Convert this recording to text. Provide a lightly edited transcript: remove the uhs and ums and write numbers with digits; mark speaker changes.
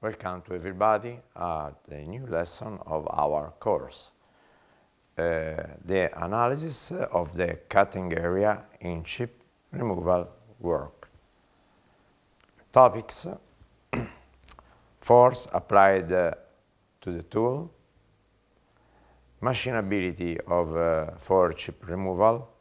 Speaker 1: Welcome to everybody at the new lesson of our course. The analysis of the cutting area in chip removal work. Topics: force applied to the tool, machinability of for chip removal,